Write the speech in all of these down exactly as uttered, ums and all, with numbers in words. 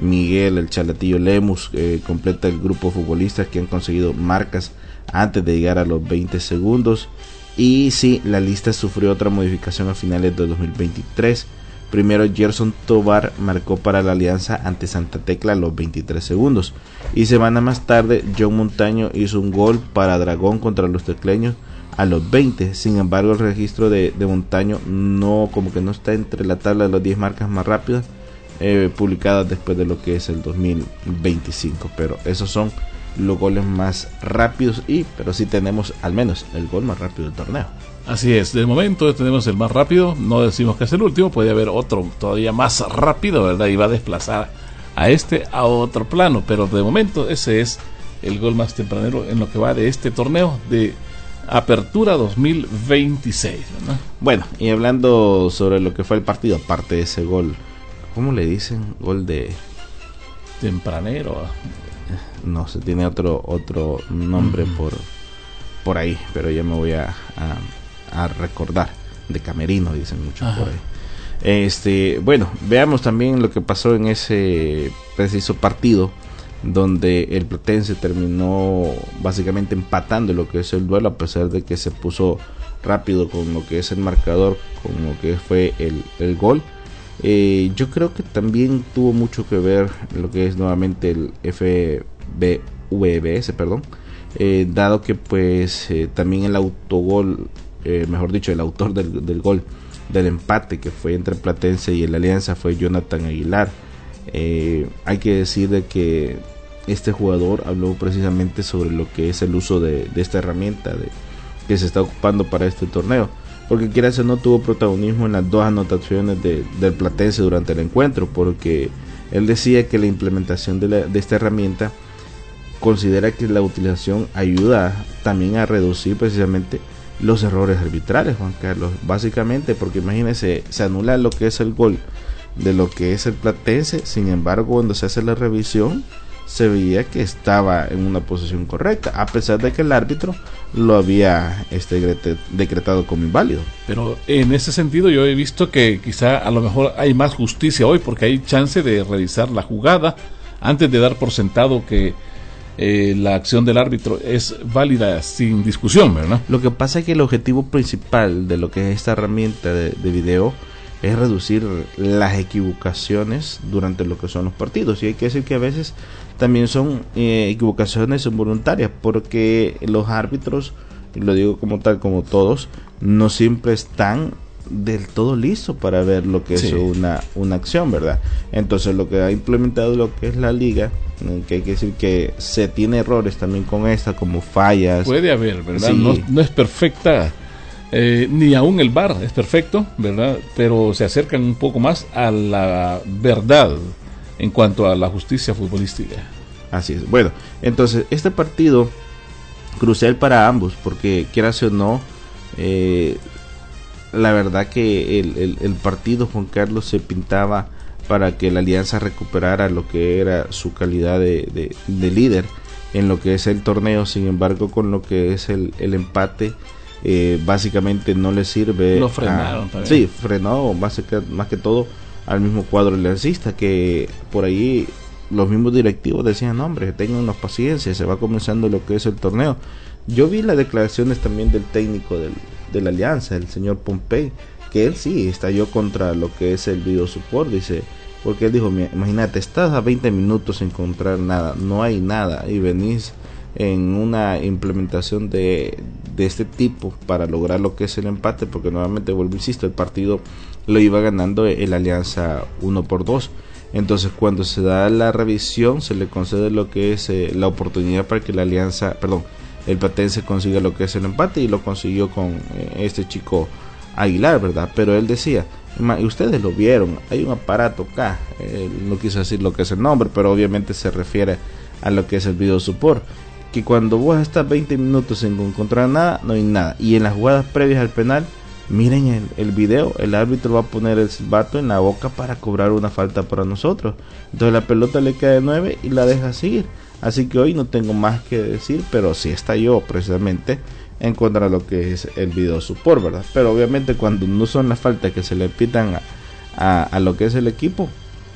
Miguel El Chalatillo Lemus eh, completa el grupo de futbolistas que han conseguido marcas antes de llegar a los veinte segundos. Y sí, la lista sufrió otra modificación a finales de dos mil veintitrés. Primero, Gerson Tobar marcó para la Alianza ante Santa Tecla a los veintitrés segundos. Y semana más tarde, John Montaño hizo un gol para Dragón contra los tecleños a los veinte. Sin embargo, el registro de, de Montaño no, como que no está entre la tabla de las diez marcas más rápidas eh, publicadas después de lo que es el dos mil veinticinco. Pero esos son los goles más rápidos, y pero sí tenemos al menos el gol más rápido del torneo. Así es, de momento tenemos el más rápido, no decimos que es el último, puede haber otro todavía más rápido, ¿verdad? Y va a desplazar a este a otro plano, pero de momento ese es el gol más tempranero en lo que va de este torneo de Apertura dos mil veintiséis, ¿verdad? Bueno, y hablando sobre lo que fue el partido, aparte de ese gol, ¿cómo le dicen? Gol de... tempranero. No sé, tiene otro otro nombre mm. por por ahí, pero ya me voy a, a, a recordar. De camerino, dicen mucho. Ajá. Por ahí. Este, bueno, veamos también lo que pasó en ese preciso partido, donde el Platense terminó básicamente empatando lo que es el duelo, a pesar de que se puso rápido con lo que es el marcador, con lo que fue el, el gol. Eh, yo creo que también tuvo mucho que ver lo que es nuevamente el F B V S, perdón, eh, dado que pues eh, también el autogol, eh, mejor dicho, el autor del, del gol del empate que fue entre Platense y el Alianza fue Jonathan Aguilar. Eh, hay que decir de que este jugador habló precisamente sobre lo que es el uso de, de esta herramienta de, que se está ocupando para este torneo, porque quieras o no tuvo protagonismo en las dos anotaciones de, del Platense durante el encuentro, porque él decía que la implementación de, la, de esta herramienta considera que la utilización ayuda también a reducir precisamente los errores arbitrales, Juan Carlos, básicamente, porque imagínese, se anula lo que es el gol de lo que es el Platense, sin embargo cuando se hace la revisión se veía que estaba en una posición correcta, a pesar de que el árbitro lo había este, decretado como inválido. Pero en ese sentido yo he visto que quizá a lo mejor hay más justicia hoy, porque hay chance de revisar la jugada antes de dar por sentado que eh, la acción del árbitro es válida sin discusión, ¿verdad? Lo que pasa es que el objetivo principal de lo que es esta herramienta de, de video es reducir las equivocaciones durante lo que son los partidos, y hay que decir que a veces también son eh, equivocaciones involuntarias, porque los árbitros, y lo digo como tal, como todos, no siempre están del todo listos para ver lo que sí. es una, una acción, ¿verdad? Entonces lo que ha implementado lo que es la liga, que hay que decir que se tiene errores también con esta, como fallas. Puede haber, ¿verdad? Sí. No, no es perfecta. Eh, ni aún el V A R es perfecto, ¿verdad? Pero se acercan un poco más a la verdad en cuanto a la justicia futbolística. Así es. Bueno, entonces este partido crucial para ambos, porque quieras o no, eh, la verdad que el, el, el partido, Juan Carlos, se pintaba para que la Alianza recuperara lo que era su calidad de, de, de líder en lo que es el torneo. Sin embargo, con lo que es el, el empate, Eh, básicamente no le sirve. Lo frenaron a, sí, frenó más que, más que todo al mismo cuadro aliancista, que por ahí los mismos directivos decían, no, hombre, tengan paciencia, se va comenzando lo que es el torneo. Yo vi las declaraciones también del técnico del, de la Alianza, el señor Pompey, que él sí estalló contra lo que es el video support, dice, porque él dijo, imagínate, estás a veinte minutos sin encontrar nada, no hay nada, y venís en una implementación de, de este tipo para lograr lo que es el empate, porque nuevamente vuelvo, insisto, el partido lo iba ganando el Alianza uno por dos. Entonces cuando se da la revisión se le concede lo que es eh, la oportunidad para que la Alianza, perdón, el Platense consiga lo que es el empate, y lo consiguió con eh, este chico Aguilar, ¿verdad? Pero él decía, y ustedes lo vieron, hay un aparato acá, eh, no quiso decir lo que es el nombre, pero obviamente se refiere a lo que es el video support, que cuando vos estás veinte minutos sin encontrar nada, no hay nada. Y en las jugadas previas al penal, miren el, el video, el árbitro va a poner el silbato en la boca para cobrar una falta para nosotros. Entonces la pelota le cae de nueve y la deja seguir. Así que hoy no tengo más que decir, pero sí estalló precisamente en contra de lo que es el video support, ¿verdad? Pero obviamente cuando no son las faltas que se le pitan a, a, a lo que es el equipo,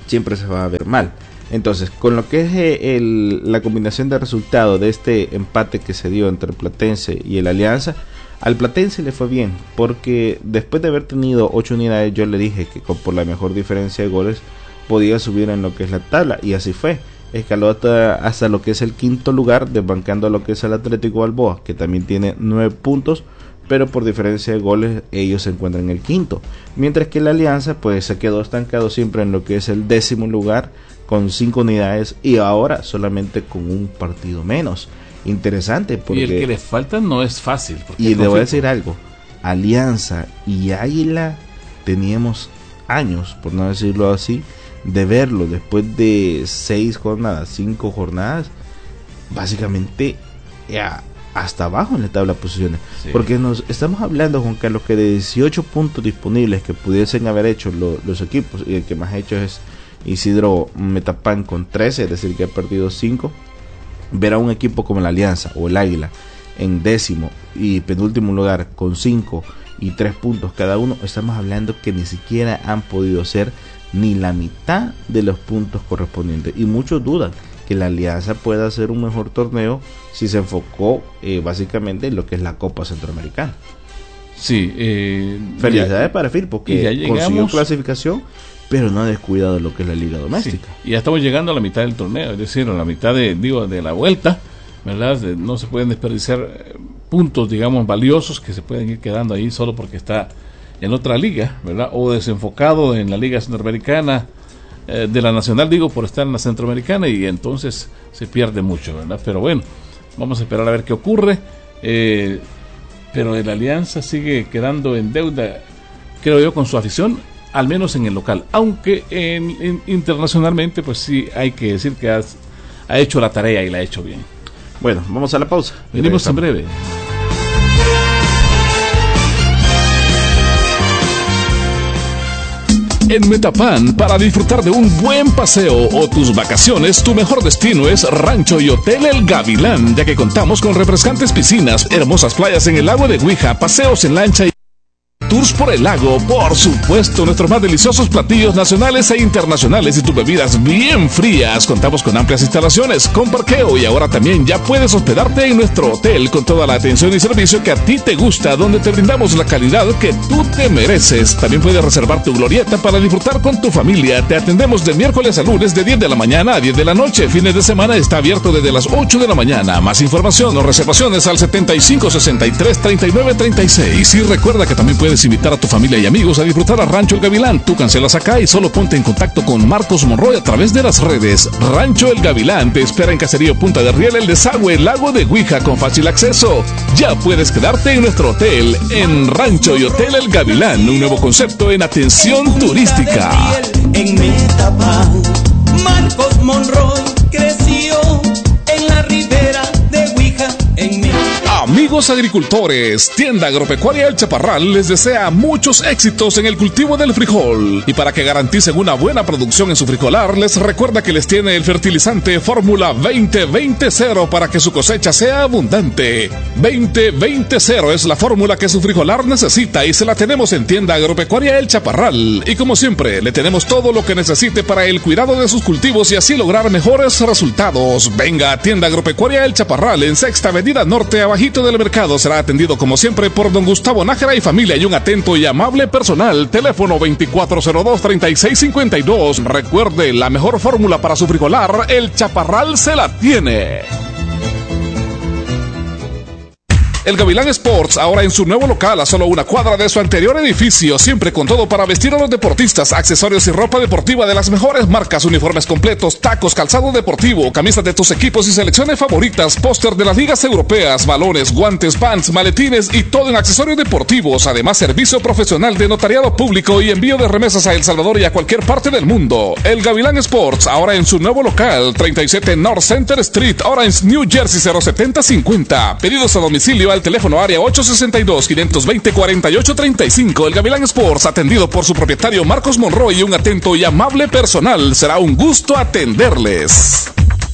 siempre se va a ver mal. Entonces, con lo que es el, la combinación de resultados de este empate que se dio entre el Platense y el Alianza, al Platense le fue bien, porque después de haber tenido ocho unidades, yo le dije que con, por la mejor diferencia de goles podía subir en lo que es la tabla, y así fue. Escaló hasta, hasta lo que es el quinto lugar, desbancando lo que es el Atlético Balboa, que también tiene nueve puntos, pero por diferencia de goles ellos se encuentran en el quinto, mientras que la Alianza pues se quedó estancado siempre en lo que es el décimo lugar con cinco unidades y ahora solamente con un partido menos. Interesante, porque y el que les falta no es fácil, y le voy a decir algo, Alianza y Águila teníamos años, por no decirlo así, de verlo después de seis jornadas, cinco jornadas, básicamente ya hasta abajo en la tabla de posiciones, sí. Porque nos estamos hablando, Juan Carlos, que de dieciocho puntos disponibles que pudiesen haber hecho lo, los equipos, y el que más ha hecho es Isidro Metapán con trece, es decir que ha perdido cinco. Ver a un equipo como la Alianza o el Águila en décimo y penúltimo lugar con cinco y tres puntos cada uno, estamos hablando que ni siquiera han podido hacer ni la mitad de los puntos correspondientes, y muchos dudan que la Alianza pueda hacer un mejor torneo si se enfocó eh, básicamente en lo que es la Copa Centroamericana. Sí, eh, felicidades ya, para Firpo, que consiguió clasificación, pero no ha descuidado lo que es la Liga Doméstica. Sí, y ya estamos llegando a la mitad del torneo, es decir, a la mitad de, digo, de la vuelta, ¿verdad? No se pueden desperdiciar puntos, digamos, valiosos que se pueden ir quedando ahí solo porque está en otra liga, ¿verdad? O desenfocado en la Liga Centroamericana, eh, de la Nacional, digo, por estar en la Centroamericana, y entonces se pierde mucho, ¿verdad? Pero bueno, vamos a esperar a ver qué ocurre. Eh, pero la Alianza sigue quedando en deuda, creo yo, con su afición, al menos en el local, aunque en, en, internacionalmente pues sí hay que decir que has, ha hecho la tarea y la ha hecho bien. Bueno, vamos a la pausa. Venimos en breve. En Metapan, para disfrutar de un buen paseo o tus vacaciones, tu mejor destino es Rancho y Hotel El Gavilán, ya que contamos con refrescantes piscinas, hermosas playas en el lago de Huija, paseos en lancha y tours por el lago, por supuesto, nuestros más deliciosos platillos nacionales e internacionales y tus bebidas bien frías. Contamos con amplias instalaciones, con parqueo, y ahora también ya puedes hospedarte en nuestro hotel con toda la atención y servicio que a ti te gusta, donde te brindamos la calidad que tú te mereces. También puedes reservar tu glorieta para disfrutar con tu familia. Te atendemos de miércoles a lunes de diez de la mañana a diez de la noche. Fines de semana está abierto desde las ocho de la mañana. Más información o reservaciones al setenta y cinco sesenta y tres treinta y nueve treinta y seis. Y recuerda que también puedes invitar a tu familia y amigos a disfrutar a Rancho El Gavilán. Tú cancelas acá y solo ponte en contacto con Marcos Monroy a través de las redes. Rancho El Gavilán te espera en Caserío Punta de Riel, El Desagüe, Lago de Huija, con fácil acceso. Ya puedes quedarte en nuestro hotel, en Rancho y Hotel El Gavilán, un nuevo concepto en atención turística. En Metapan, Marcos Monroy creció en la ribera de Huija, en Metapan. Amigos agricultores, Tienda Agropecuaria El Chaparral les desea muchos éxitos en el cultivo del frijol. Y para que garanticen una buena producción en su frijolar, les recuerda que les tiene el fertilizante Fórmula veinte veinte cero para que su cosecha sea abundante. veinte veinte cero es la fórmula que su frijolar necesita y se la tenemos en Tienda Agropecuaria El Chaparral. Y como siempre, le tenemos todo lo que necesite para el cuidado de sus cultivos y así lograr mejores resultados. Venga a Tienda Agropecuaria El Chaparral en Sexta Avenida Norte, abajito del mercado. Será atendido como siempre por don Gustavo Nájera y familia y un atento y amable personal. Teléfono veinticuatro cero dos treinta y seis cincuenta y dos. Recuerde, la mejor fórmula para su frijolar, El Chaparral se la tiene. El Gavilán Sports, ahora en su nuevo local a solo una cuadra de su anterior edificio, siempre con todo para vestir a los deportistas, accesorios y ropa deportiva de las mejores marcas, uniformes completos, tacos, calzado deportivo, camisas de tus equipos y selecciones favoritas, póster de las ligas europeas, balones, guantes, pants, maletines y todo en accesorios deportivos. Además, servicio profesional de notariado público y envío de remesas a El Salvador y a cualquier parte del mundo. El Gavilán Sports, ahora en su nuevo local, treinta y siete North Center Street, Orange, New Jersey cero setenta cincuenta. Pedidos a domicilio al teléfono área ocho sesenta y dos, quinientos veinte, cuarenta y ocho treinta y cinco. El Gavilán Sports, atendido por su propietario Marcos Monroy y un atento y amable personal. Será un gusto atenderles.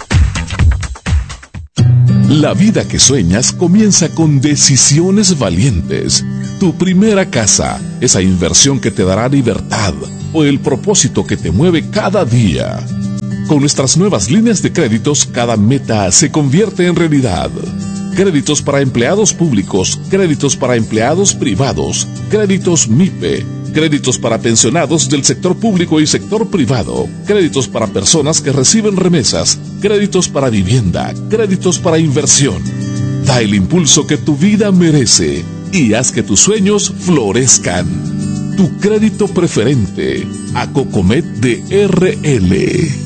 La vida que sueñas comienza con decisiones valientes. Tu primera casa, esa inversión que te dará libertad, o el propósito que te mueve cada día. Con nuestras nuevas líneas de créditos, cada meta se convierte en realidad. Créditos para empleados públicos, créditos para empleados privados, créditos M I P E, créditos para pensionados del sector público y sector privado, créditos para personas que reciben remesas, créditos para vivienda, créditos para inversión. Da el impulso que tu vida merece y haz que tus sueños florezcan. Tu crédito preferente, Acocomet de R L.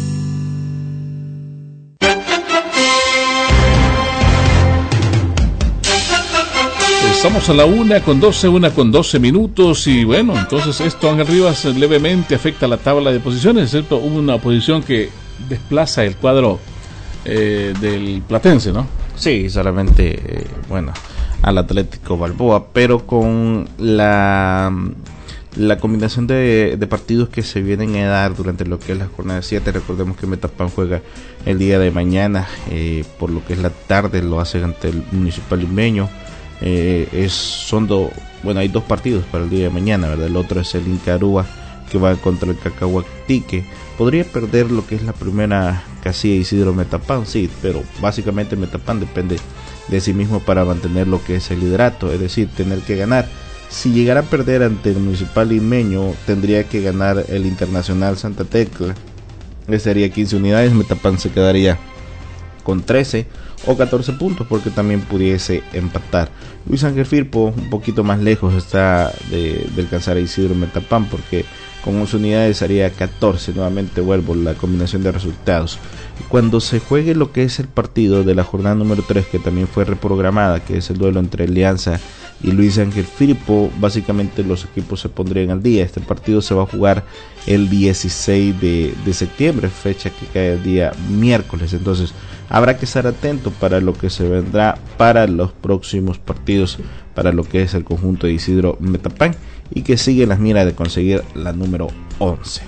Estamos a la una con doce, una con doce minutos y bueno, entonces esto, Ángel Rivas, levemente afecta la tabla de posiciones, excepto una posición que desplaza el cuadro eh, del Platense, ¿no? Sí, solamente, eh, bueno, al Atlético Balboa, pero con la, la combinación de, de partidos que se vienen a dar durante lo que es la jornada siete, recordemos que Metapan juega el día de mañana, eh, por lo que es la tarde, lo hace ante el Municipal Limeño. Eh, es son do, bueno hay dos partidos para el día de mañana, ¿verdad? El otro es el Incarúa, que va contra el Cacahuatique. Podría perder lo que es la primera casilla Isidro Metapan, sí, pero básicamente Metapan depende de sí mismo para mantener lo que es el liderato, es decir, tener que ganar. Si llegara a perder ante el Municipal Limeño, tendría que ganar el Internacional Santa Tecla, que sería quince unidades. Metapan se quedaría con trece o catorce puntos, porque también pudiese empatar. Luis Ángel Firpo un poquito más lejos está de, de alcanzar a Isidro Metapan, porque con once unidades haría catorce. Nuevamente vuelvo la combinación de resultados. Cuando se juegue lo que es el partido de la jornada número tres, que también fue reprogramada, que es el duelo entre Alianza y Luis Ángel Firpo, básicamente los equipos se pondrían al día. Este partido se va a jugar el dieciséis de, de septiembre, fecha que cae el día miércoles. Entonces habrá que estar atento para lo que se vendrá para los próximos partidos, para lo que es el conjunto de Isidro Metapan, y que sigue las miras de conseguir la número once.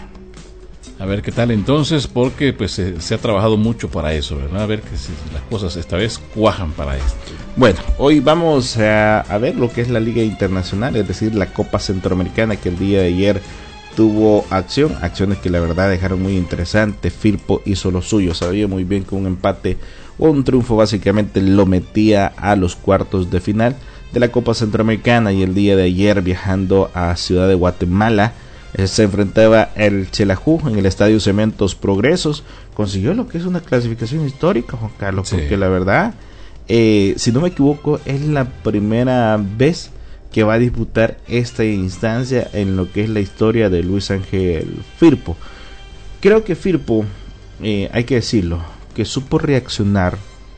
A ver qué tal entonces, porque pues se, se ha trabajado mucho para eso, ¿verdad? A ver que si las cosas esta vez cuajan para esto. Bueno, hoy vamos a, a ver lo que es la Liga Internacional, es decir, la Copa Centroamericana, que el día de ayer tuvo acción, acciones que la verdad dejaron muy interesante. Firpo hizo lo suyo, sabía muy bien que un empate o un triunfo básicamente lo metía a los cuartos de final de la Copa Centroamericana, y el día de ayer, viajando a Ciudad de Guatemala, eh, se enfrentaba el Xelajú en el Estadio Cementos Progresos. Consiguió lo que es una clasificación histórica, Juan Carlos, sí, porque la verdad, eh, si no me equivoco, es la primera vez que va a disputar esta instancia en lo que es la historia de Luis Ángel Firpo. Creo que Firpo, eh, hay que decirlo, que supo reaccionar,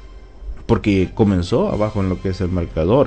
porque comenzó abajo en lo que es el marcador.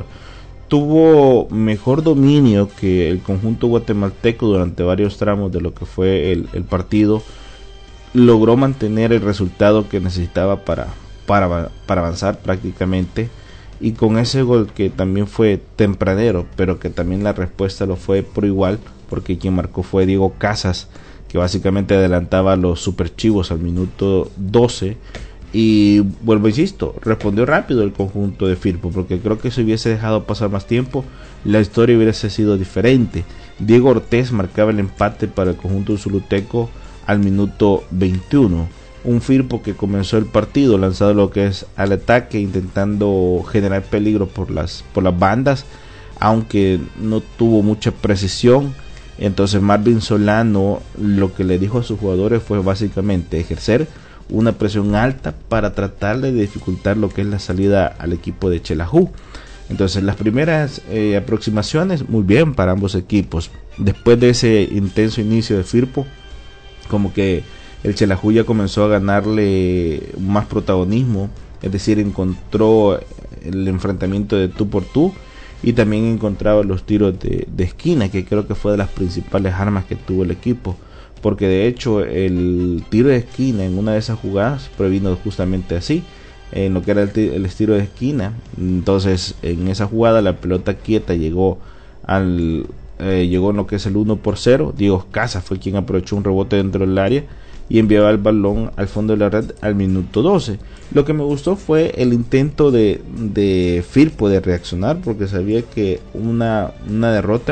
Tuvo mejor dominio que el conjunto guatemalteco durante varios tramos de lo que fue el, el partido. Logró mantener el resultado que necesitaba para, para, para avanzar prácticamente. Y con ese gol que también fue tempranero, pero que también la respuesta lo fue por igual, porque quien marcó fue Diego Casas, que básicamente adelantaba a los superchivos al minuto doce. Y vuelvo, insisto, respondió rápido el conjunto de Firpo, porque creo que si hubiese dejado pasar más tiempo, la historia hubiese sido diferente. Diego Ortiz marcaba el empate para el conjunto zuluteco al minuto veintiuno. Un Firpo que comenzó el partido lanzado lo que es al ataque, intentando generar peligro por las, por las bandas, aunque no tuvo mucha precisión. Entonces Marvin Solano lo que le dijo a sus jugadores fue básicamente ejercer una presión alta para tratar de dificultar lo que es la salida al equipo de Xelajú. Entonces las primeras eh, aproximaciones muy bien para ambos equipos. Después de ese intenso inicio de Firpo, como que el Xelajú ya comenzó a ganarle más protagonismo, es decir, encontró el enfrentamiento de tú por tú, y también encontraba los tiros de, de esquina, que creo que fue de las principales armas que tuvo el equipo, porque de hecho el tiro de esquina en una de esas jugadas previno justamente así, en lo que era el, t- el tiro de esquina. Entonces en esa jugada la pelota quieta llegó al eh, llegó en lo que es el uno por cero. Diego Casas fue quien aprovechó un rebote dentro del área y enviaba el balón al fondo de la red al minuto doce. Lo que me gustó fue el intento de, de Firpo de reaccionar, porque sabía que una, una derrota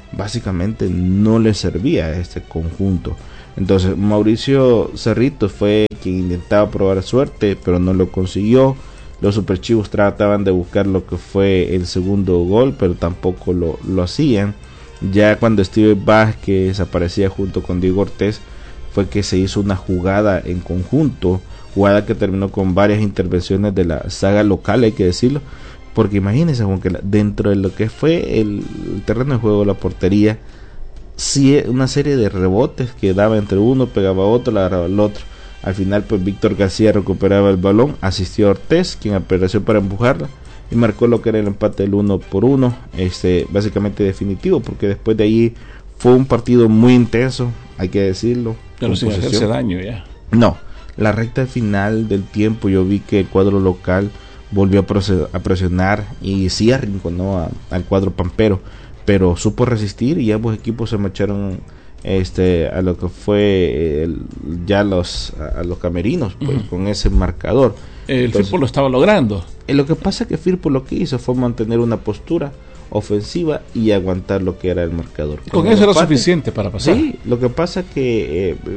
básicamente no le servía a este conjunto. Entonces Mauricio Cerrito fue quien intentaba probar suerte, pero no lo consiguió. Los Superchivos trataban de buscar lo que fue el segundo gol, pero tampoco lo, lo hacían. Ya cuando Steve Vázquez aparecía junto con Diego Ortiz, fue que se hizo una jugada en conjunto, jugada que terminó con varias intervenciones de la saga local, hay que decirlo, porque imagínense, aunque dentro de lo que fue el, el terreno de juego, la portería, sí, una serie de rebotes que daba entre uno, pegaba a otro, le agarraba al otro. Al final pues Víctor García recuperaba el balón, asistió a Ortiz, quien apareció para empujarla y marcó lo que era el empate del uno por uno, este, básicamente definitivo, porque después de ahí fue un partido muy intenso, hay que decirlo. Pero sin hacerse daño ya. No, la recta final del tiempo yo vi que el cuadro local volvió a, proced- a presionar y sí arrinconó a, al cuadro pampero, pero supo resistir y ambos equipos se marcharon este a lo que fue el, ya los a, a los camerinos pues, uh-huh. con ese marcador. El Entonces, Firpo lo estaba logrando. Eh, lo que pasa es que Firpo lo que hizo fue mantener una postura ofensiva y aguantar lo que era el marcador. Con, con eso era empate, suficiente para pasar. Sí, lo que pasa es que eh,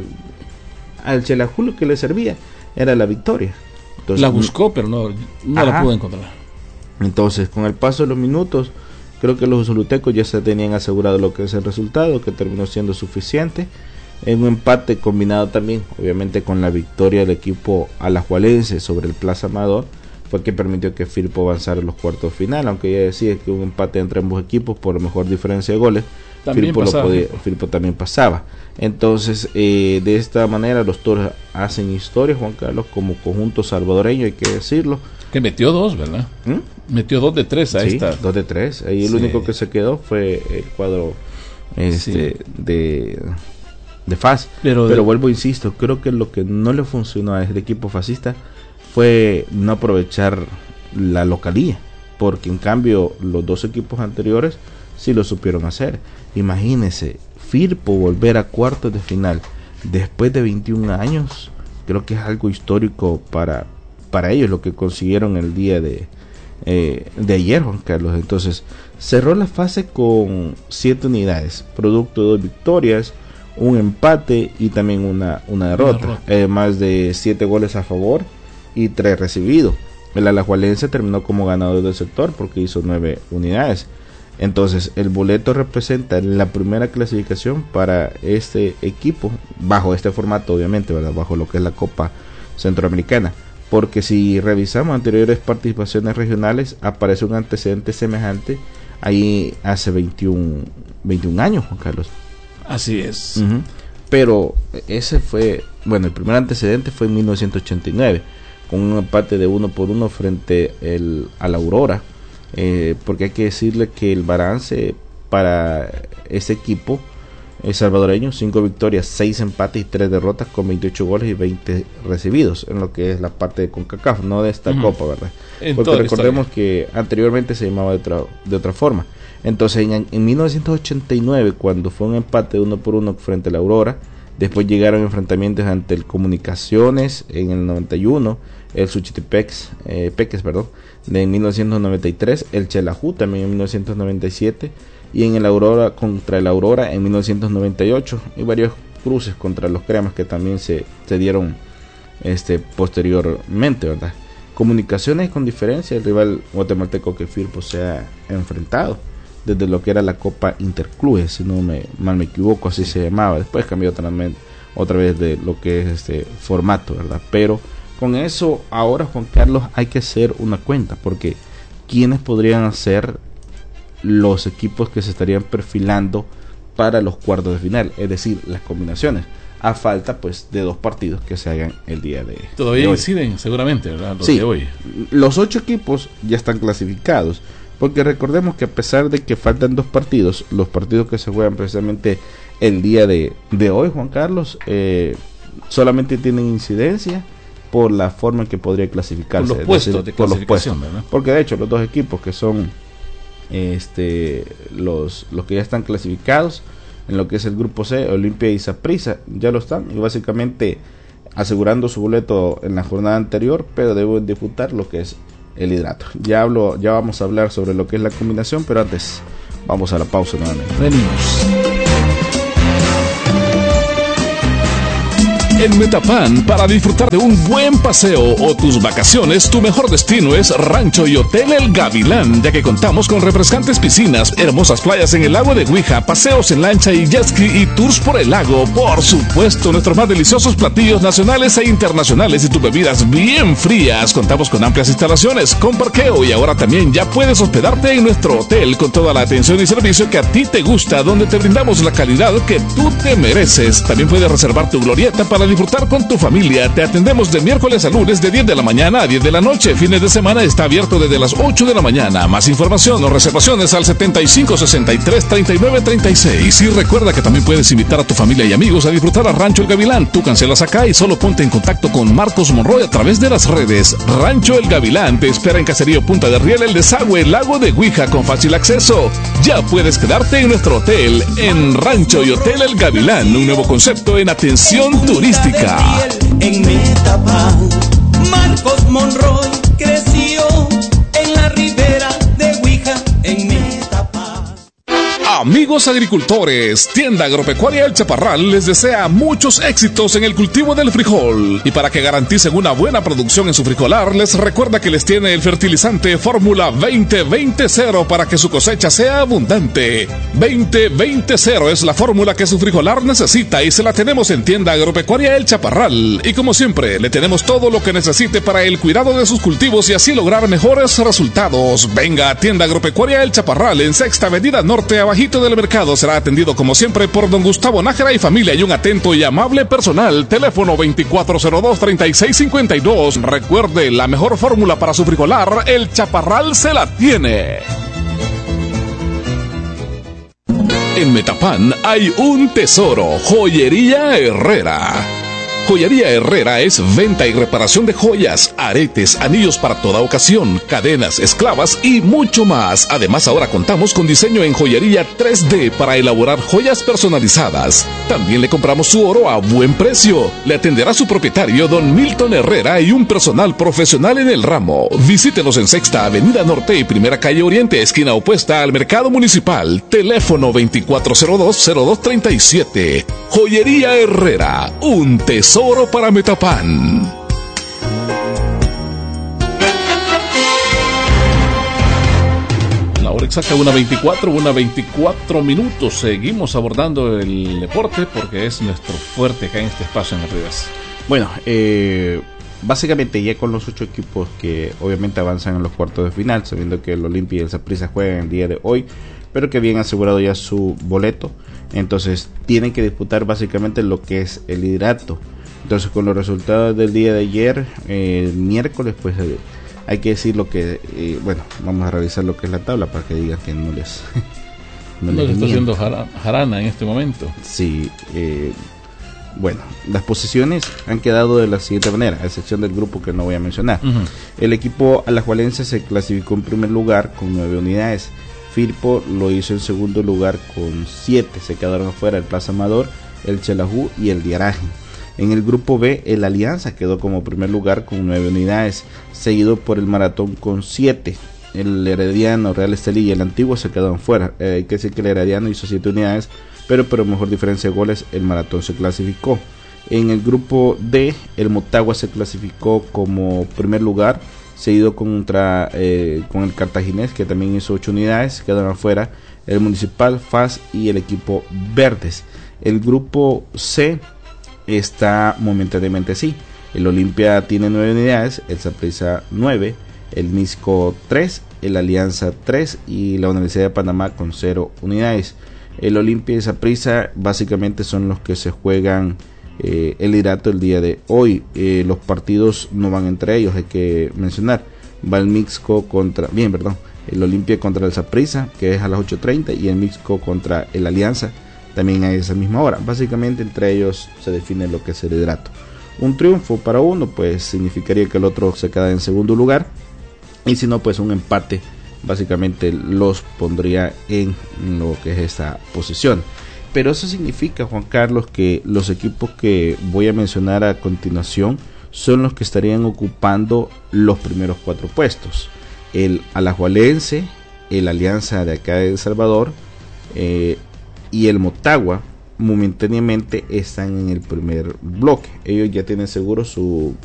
al Xelajú lo que le servía era la victoria. Entonces, la buscó, pero no, no la pudo encontrar. Entonces, con el paso de los minutos, creo que los usulutecos ya se tenían asegurado lo que es el resultado, que terminó siendo suficiente. En un empate combinado también, obviamente, con la victoria del equipo alajuelense sobre el Plaza Amador, fue que permitió que Firpo avanzara a los cuartos de final, aunque ya decía que un empate entre ambos equipos por mejor diferencia de goles, Firpo, lo podía, Firpo también pasaba. Entonces, eh, de esta manera los Toros hacen historia, Juan Carlos, como conjunto salvadoreño, hay que decirlo. Que metió dos, ¿verdad? ¿Mm? Metió dos de tres a sí, esta. dos de tres. Ahí sí. El único que se quedó fue el cuadro este, sí. de, de F A S. Pero, Pero de... vuelvo, insisto, creo que lo que no le funcionó a este equipo fascista fue no aprovechar la localía, porque en cambio los dos equipos anteriores sí lo supieron hacer. Imagínense, Firpo volver a cuartos de final después de veintiún años, creo que es algo histórico para, para ellos lo que consiguieron el día de, eh, de ayer, Juan Carlos. Entonces cerró la fase con siete unidades, producto de dos victorias, un empate y también una, una derrota, una derrota. Eh, más de siete goles a favor y tres recibidos. El alajuelense terminó como ganador del sector porque hizo nueve unidades. Entonces el boleto representa la primera clasificación para este equipo, bajo este formato obviamente, ¿verdad? Bajo lo que es la Copa Centroamericana, porque si revisamos anteriores participaciones regionales aparece un antecedente semejante ahí hace veintiún años, Juan Carlos. Así es. Uh-huh. Pero ese fue, bueno, el primer antecedente fue en mil novecientos ochenta y nueve, con un empate de uno por uno frente el, a la Aurora. Eh, porque hay que decirle que el balance para ese equipo eh, salvadoreño, cinco victorias, seis empates y tres derrotas con veintiocho goles y veinte recibidos en lo que es la parte de CONCACAF, no de esta uh-huh. Copa, ¿verdad? En porque recordemos que anteriormente se llamaba de otra, de otra forma. Entonces en, en mil novecientos ochenta y nueve, cuando fue un empate de uno por uno frente a la Aurora, después llegaron enfrentamientos ante el Comunicaciones en el noventa y uno, el Suchitepeques, eh, Peques, perdón, de mil novecientos noventa y tres, el Xelajú también en mil novecientos noventa y siete, y en el Aurora contra el Aurora en mil novecientos noventa y ocho, y varios cruces contra los Cremas que también se, se dieron este posteriormente, ¿verdad? Comunicaciones con diferencia, el rival guatemalteco que Firpo se ha enfrentado desde lo que era la Copa Interclubes, si no me mal me equivoco, así se llamaba. Después cambió otra, otra vez de lo que es este formato, ¿verdad? Pero con eso ahora, Juan Carlos, hay que hacer una cuenta, porque ¿quiénes podrían ser los equipos que se estarían perfilando para los cuartos de final? Es decir, las combinaciones, a falta pues de dos partidos que se hagan el día de todavía de hoy. Inciden seguramente, ¿verdad? Los sí, de hoy. Los ocho equipos ya están clasificados, porque recordemos que a pesar de que faltan dos partidos, los partidos que se juegan precisamente el día de, de hoy, Juan Carlos, eh, solamente tienen incidencia por la forma en que podría clasificarse, por los puestos decir, de por clasificación, los puestos, ¿verdad? Porque de hecho los dos equipos que son este los los que ya están clasificados en lo que es el grupo C, Olimpia y Saprissa, ya lo están, y básicamente asegurando su boleto en la jornada anterior, pero deben disfrutar lo que es el hidrato. Ya hablo, ya vamos a hablar sobre lo que es la combinación, pero antes Vamos a la pausa nuevamente. Venimos. En Metapan, para disfrutar de un buen paseo o tus vacaciones, tu mejor destino es Rancho y Hotel El Gavilán, ya que contamos con refrescantes piscinas, hermosas playas en el lago de Huija, paseos en lancha y jet ski y tours por el lago. Por supuesto, nuestros más deliciosos platillos nacionales e internacionales y tus bebidas bien frías. Contamos con amplias instalaciones, con parqueo y ahora también ya puedes hospedarte en nuestro hotel con toda la atención y servicio que a ti te gusta, donde te brindamos la calidad que tú te mereces. También puedes reservar tu glorieta para disfrutar con tu familia. Te atendemos de miércoles a lunes de diez de la mañana a diez de la noche. Fines de semana está abierto desde las ocho de la mañana. Más información o reservaciones al setenta y cinco sesenta y tres treinta y nueve treinta y seis. Y recuerda que también puedes invitar a tu familia y amigos a disfrutar a Rancho El Gavilán. Tú cancelas acá y solo ponte en contacto con Marcos Monroy a través de las redes. Rancho El Gavilán te espera en Caserío Punta de Riel, El Desagüe, Lago de Huija, con fácil acceso. Ya puedes quedarte en nuestro hotel, en Rancho y Hotel El Gavilán, un nuevo concepto en atención turística. En Metapan, Marcos Monroy creció en la ribera de Huija, en Metapan. Amigos agricultores, Tienda Agropecuaria El Chaparral les desea muchos éxitos en el cultivo del frijol. Y para que garanticen una buena producción en su frijolar, les recuerda que les tiene el fertilizante Fórmula veinte veinte cero para que su cosecha sea abundante. veinte veinte cero es la fórmula que su frijolar necesita y se la tenemos en Tienda Agropecuaria El Chaparral. Y como siempre, le tenemos todo lo que necesite para el cuidado de sus cultivos y así lograr mejores resultados. Venga a Tienda Agropecuaria El Chaparral en Sexta Avenida Norte, abajito del mercado. Será atendido como siempre por don Gustavo Nájera y familia y un atento y amable personal. Teléfono veinticuatro cero dos, treinta y seis cincuenta y dos. Recuerde, la mejor fórmula para su frijolar, El Chaparral se la tiene. En Metapan hay un tesoro, Joyería Herrera. Joyería Herrera es venta y reparación de joyas, aretes, anillos para toda ocasión, cadenas, esclavas y mucho más. Además, ahora contamos con diseño en joyería tres D para elaborar joyas personalizadas. También le compramos su oro a buen precio. Le atenderá su propietario, don Milton Herrera, y un personal profesional en el ramo. Visítenos en Sexta Avenida Norte y Primera Calle Oriente, esquina opuesta al Mercado Municipal. Teléfono veinticuatro cero dos, cero dos treinta y siete. Joyería Herrera, un tesoro Oro para Metapan. La hora exacta, una veinticuatro, una veinticuatro minutos. Seguimos abordando el deporte porque es nuestro fuerte acá en este espacio en Arribas. Bueno, eh, básicamente ya con los ocho equipos que obviamente avanzan en los cuartos de final, sabiendo que el Olimpia y el Saprissa juegan el día de hoy, pero que habían asegurado ya su boleto, entonces tienen que disputar básicamente lo que es el liderato. Entonces, con los resultados del día de ayer, eh, miércoles, pues eh, hay que decir lo que, eh, bueno, vamos a revisar lo que es la tabla para que digan que no les... no, no les está haciendo jarana en este momento. Sí, eh, bueno, las posiciones han quedado de la siguiente manera, a excepción del grupo que no voy a mencionar. Uh-huh. El equipo alajuelense se clasificó en primer lugar con nueve unidades. Firpo lo hizo en segundo lugar con siete. Se quedaron afuera el Plaza Amador, el Chelajú y el Diaraje. En el grupo B, el Alianza quedó como primer lugar con nueve unidades, seguido por el Maratón con siete. El Herediano, Real Estelí y el Antiguo se quedaron fuera. Eh, hay que decir que el Herediano hizo siete unidades, pero por mejor diferencia de goles, el Maratón se clasificó. En el grupo D, el Motagua se clasificó como primer lugar, seguido contra, eh, con el Cartaginés, que también hizo ocho unidades, quedaron afuera el Municipal, F A S y el equipo Verdes. El grupo C está momentáneamente así. El Olimpia tiene nueve unidades, el Saprissa nueve, el Misco tres, el Alianza tres y la Universidad de Panamá con cero unidades. El Olimpia y Saprissa básicamente son los que se juegan eh, el liderato el día de hoy. Eh, los partidos no van entre ellos, hay que mencionar. Va el Mixco contra, bien, perdón, el Olimpia contra el Saprissa, que es a las ocho treinta, y el Mixco contra el Alianza, también a esa misma hora. Básicamente entre ellos se define lo que es el liderato. Un triunfo para uno pues significaría que el otro se queda en segundo lugar, y si no, pues un empate básicamente los pondría en lo que es esta posición. Pero eso significa, Juan Carlos, que los equipos que voy a mencionar a continuación son los que estarían ocupando los primeros cuatro puestos. El Alajuelense, el Alianza de acá de El Salvador eh, y el Motagua momentáneamente están en el primer bloque. Ellos ya tienen seguro su,